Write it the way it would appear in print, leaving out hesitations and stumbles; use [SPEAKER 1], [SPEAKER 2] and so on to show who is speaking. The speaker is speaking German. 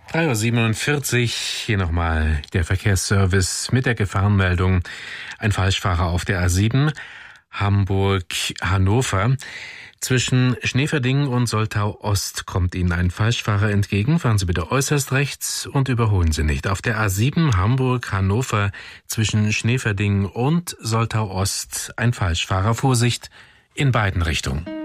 [SPEAKER 1] 3:47 Uhr, hier nochmal der Verkehrsservice mit der Gefahrenmeldung. Ein Falschfahrer auf der A7, Hamburg-Hannover. Zwischen Schneeverding und Soltau-Ost kommt Ihnen ein Falschfahrer entgegen. Fahren Sie bitte äußerst rechts und überholen Sie nicht. Auf der A7 Hamburg-Hannover zwischen Schneeverding und Soltau-Ost ein Falschfahrer. Vorsicht in beiden Richtungen.